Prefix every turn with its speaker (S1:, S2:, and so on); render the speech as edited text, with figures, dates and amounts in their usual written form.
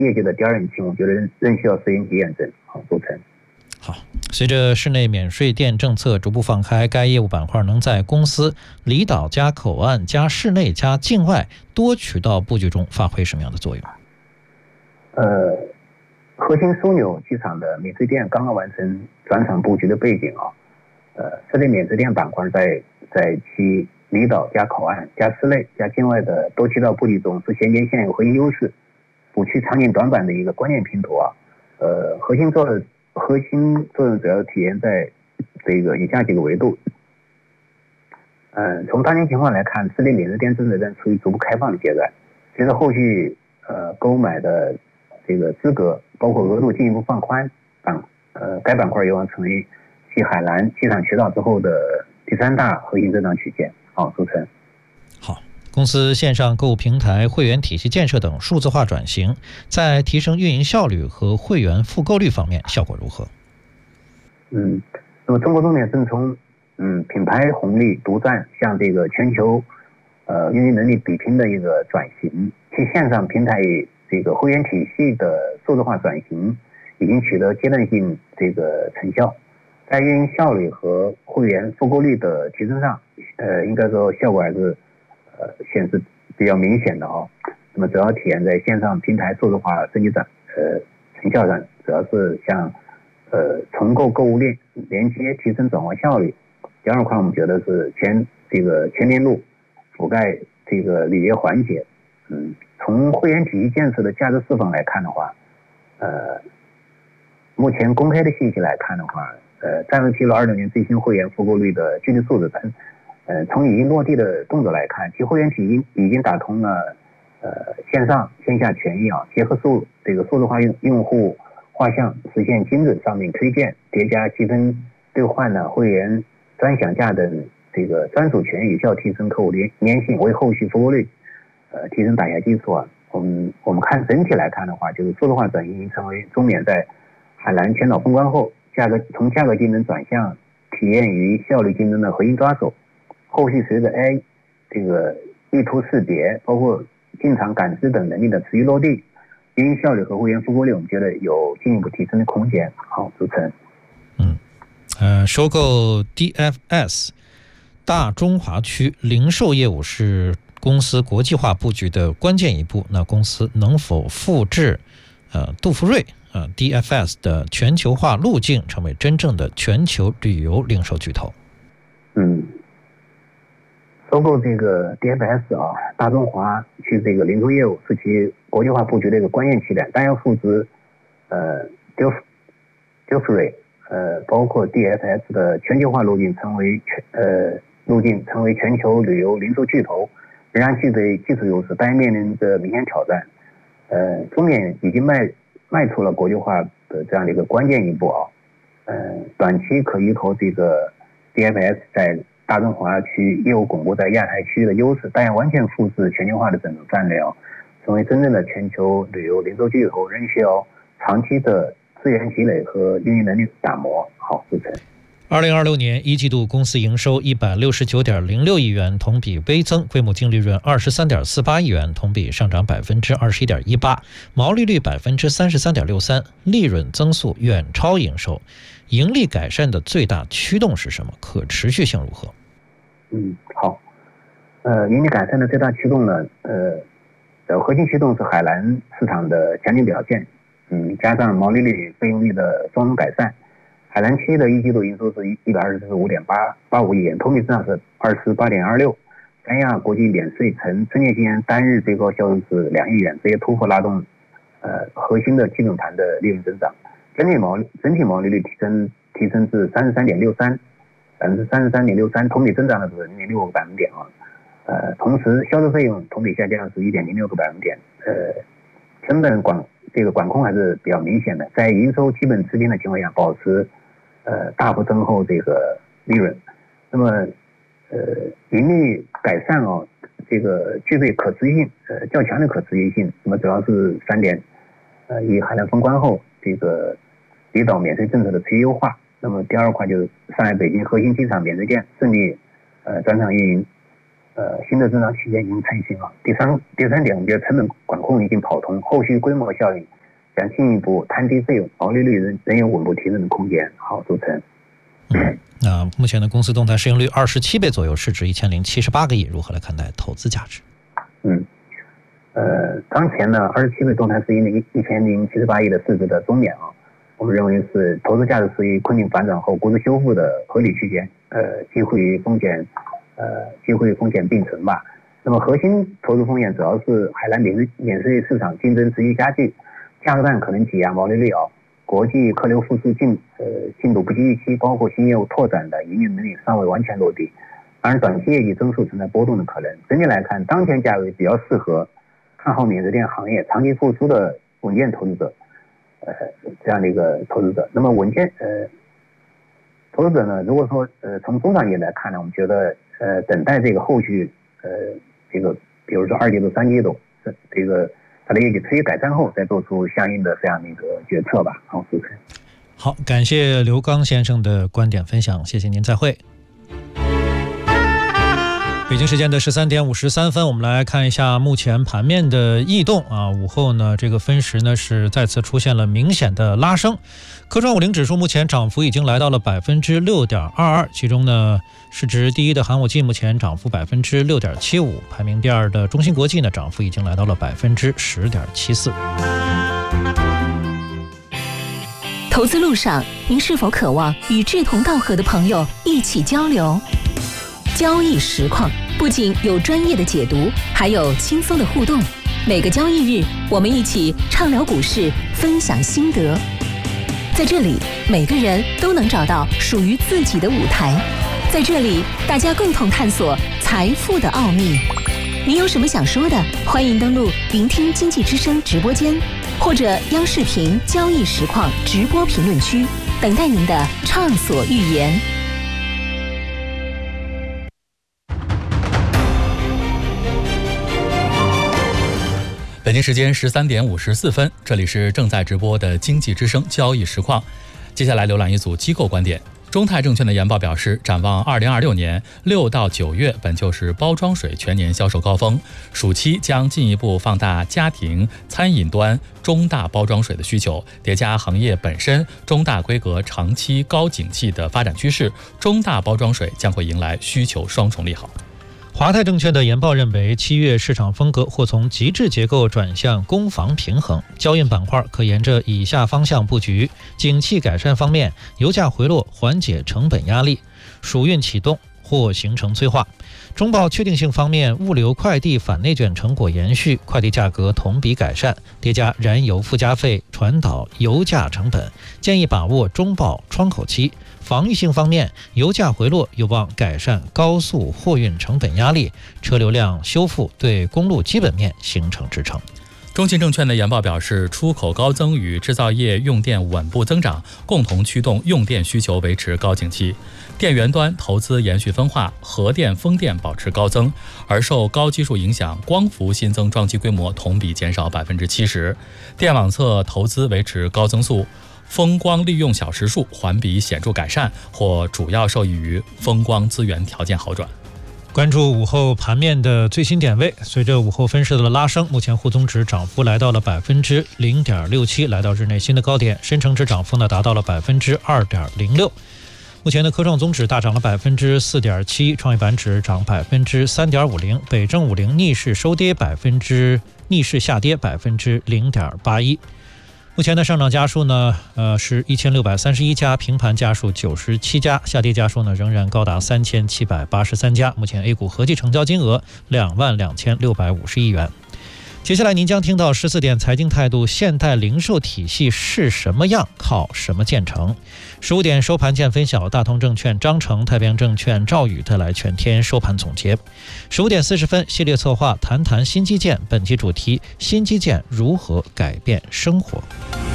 S1: 业绩的第二引擎，我觉得仍需要时间去验证。好，主持人。
S2: 好，随着室内免税店政策逐步放开，该业务板块能在公司离岛加口岸加室内加境外多渠道布局中发挥什么样的作用？
S1: 核心枢纽机场的免税店刚刚完成转场布局的背景室内免税店板块在其离岛加口岸加室内加境外的多渠道布局中是衔接现有核心优势、补去场景短板的一个关键拼图核心作用主要体现在这个以下几个维度。从当前情况来看，室内免税店政策正处于逐步开放的阶段，随着后续购买的这个资格包括额度进一步放宽，该板块有望成为继海南机场渠道之后的第3大核心增长曲线。好，主持人。
S2: 好，公司线上购物平台、会员体系建设等数字化转型，在提升运营效率和会员复购率方面效果如何？
S1: 那么中国重点正从品牌红利独占向这个全球运营能力比拼的一个转型，其线上平台这个会员体系的数字化转型已经取得阶段性这个成效，在运营效率和会员复购率的提升上，应该说效果还是显示比较明显的那么主要体现在线上平台数字化升级成效上，主要是像重构购物链连接，提升转化效率。第二块我们觉得是全链路覆盖这个履约环节。从会员体系建设的价值释放来看的话，目前公开的信息来看的话，暂未披露26年最新会员复购率的具体数字，从已经落地的动作来看，其会员体系已经打通了线上线下权益结合数字化用户画像，实现精准上面推荐、叠加积分兑换会员专享价等这个专属权有效提升客户粘性，为后续复购率提升打下基础我们看整体来看的话，就是数字化转型已经成为中免在海南全岛封关后从价格竞争转向体验与效率竞争的核心抓手。后续随着 AI 这个意图识别包括进场感知等能力的持续落地，运营效率和会员复购率我们觉得有进一步提升的空间。好，主持人。
S2: 收购 DFS 大中华区零售业务是公司国际化布局的关键一步，那公司能否复制杜福瑞DFS 的全球化路径，成为真正的全球旅游零售巨头？
S1: 收购这个 DFS 大中华区这个零售业务是其国际化布局的一个关键起点，但要复制Dufry包括 DFS 的全球化路径成为全球旅游零售巨头，仍然具备技术优势，但面临着明显挑战。中免已经迈出了国际化的这样的一个关键一步短期可依靠这个 DFS 在大中华区业务巩固在亚太区域的优势，但要完全复制全球化的整个战略成为真正的全球旅游零售巨头，仍需要长期的资源积累和运营能力打磨。好，主持人。
S2: 2026年一季度公司营收169.06亿元，同比微增，规模净利润23.48亿元，同比上涨21.18%，毛利率33.63%，利润增速远超营收。盈利改善的最大驱动是什么？可持续性如何？
S1: 好。盈利改善的最大驱动呢，核心驱动是海南市场的强劲表现，加上毛利率、费用率的双重改善。海南区的一季度营收是125.85亿元，同比增长是28.26%。三亚国际免税城春节期间单日最高销售是2亿元，这些突破拉动核心的基本盘的利润增长。整体毛利率提升至33.63%，同比增长的是0.65个百分点同时销售费用同比下降是1.06个百分点。成本管控还是比较明显的，在营收基本持平的情况下，保持大幅增厚这个利润。那么盈利改善这个具备可持续性较强的可持续性。那么主要是3点，以海南封关后这个离岛免税政策的持续优化。那么第二块就是上海、北京核心机场免税店顺利转场运营。 新的增长区间已经成型了。第三点，我觉得成本管控已经跑通，后续规模效应将进一步摊低费用，毛利率仍有稳步提升的空间。好，主持人。
S2: 那目前的公司动态市盈率27倍左右，市值1078个亿，如何来看待投资价值？
S1: 当前呢27倍动态市盈率1078亿的市值的中点啊，我们认为是投资价值属于困境反转后估值修复的合理区间，机会与风险并存吧。那么核心投资风险主要是海南免税市场竞争持续加剧，价格战可能挤压毛利率啊，国际客流复苏进度不及预期，包括新业务拓展的营运能力尚未完全落地，当然短期业绩增速存在波动的可能。整体来看，当前价位比较适合看好免税店行业长期复苏的稳健投资者，这样的一个投资者。那么稳健投资者呢，如果说从中长线来看呢，我们觉得等待这个后续这个比如说2季度、3季度这个它的业绩持续改善后，再做出相应的这样的一个决策吧。好，主持人。
S2: 好，感谢刘刚先生的观点分享，谢谢您，再会。北京时间的13点53分，我们来看一下目前盘面的异动啊。午后呢，这个分时呢是再次出现了明显的拉升，科创50指数目前涨幅已经来到了 6.22%， 其中呢市值第一的寒武纪目前涨幅 6.75%， 排名第二的中芯国际呢涨幅已经来到了 10.74%。
S3: 投资路上，您是否渴望与志同道合的朋友一起交流？交易实况不仅有专业的解读，还有轻松的互动。每个交易日，我们一起畅聊股市，分享心得。在这里，每个人都能找到属于自己的舞台。在这里，大家共同探索财富的奥秘。您有什么想说的？欢迎登录聆听经济之声直播间，或者央视频交易实况直播评论区，等待您的畅所欲言。
S4: 北京时间13点54分，这里是正在直播的经济之声交易实况。接下来浏览一组机构观点。中泰证券的研报表示，展望2026年6到9月，本就是包装水全年销售高峰，暑期将进一步放大家庭、餐饮端中大包装水的需求，叠加行业本身中大规格长期高景气的发展趋势，中大包装水将会迎来需求双重利好。
S2: 华泰证券的研报认为，7月市场风格或从极致结构转向攻防平衡，交易板块可沿着以下方向布局：景气改善方面，油价回落缓解成本压力，暑运启动或形成催化。中报确定性方面，物流快递反内卷成果延续，快递价格同比改善，叠加燃油附加费传导油价成本，建议把握中报窗口期。防御性方面，油价回落有望改善高速货运成本压力，车流量修复对公路基本面形成支撑。
S4: 中信证券的研报表示，出口高增与制造业用电稳步增长共同驱动用电需求维持高景气，电源端投资延续分化，核电风电保持高增，而受高基数影响，光伏新增装机规模同比减少 70%， 电网侧投资维持高增速，风光利用小时数环比显著改善，或主要受益于风光资源条件好转。
S2: 关注午后盘面的最新点位，随着午后分时的拉升，目前沪综指涨幅来到了 0.67%， 来到日内新的高点，深成指涨幅呢达到了 2.06%。目前的科创综指大涨了 4.7%， 创业板指涨 3.50%， 北证50逆势收跌逆势下跌 0.81%。目前的上涨家数呢，是1631家，平盘家数97家，下跌家数呢仍然高达3783家。目前 A 股合计成交金额22650亿元。接下来您将听到14点财经态度，现代零售体系是什么样，靠什么建成。15点收盘见分晓，大同证券张成、太平洋证券赵宇带来全天收盘总结。15点40分系列策划谈谈新基建，本期主题：新基建如何改变生活。